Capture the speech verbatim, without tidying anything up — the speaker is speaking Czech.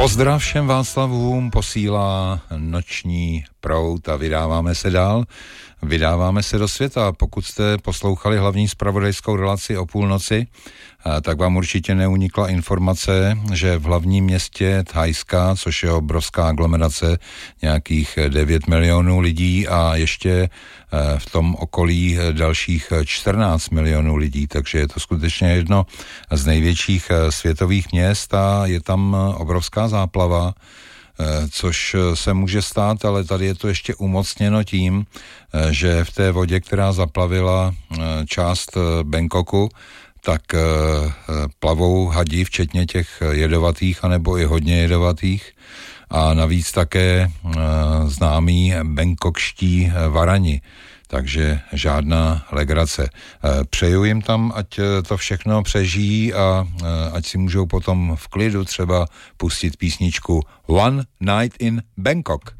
Pozdrav všem Václavům posílá noční proud a vydáváme se dál. Vydáváme se do světa. Pokud jste poslouchali hlavní zpravodajskou relaci o půlnoci, tak vám určitě neunikla informace, že v hlavním městě Thajska, což je obrovská aglomerace, nějakých devět milionů lidí a ještě v tom okolí dalších čtrnáct milionů lidí, takže je to skutečně jedno z největších světových měst a je tam obrovská záplava, což se může stát, ale tady je to ještě umocněno tím, že v té vodě, která zaplavila část Bangkoku, tak plavou hadi, včetně těch jedovatých, anebo i hodně jedovatých, a navíc také známí bangkokští varani, takže žádná legrace. Přeju jim tam, ať to všechno přežijí a ať si můžou potom v klidu třeba pustit písničku One Night in Bangkok.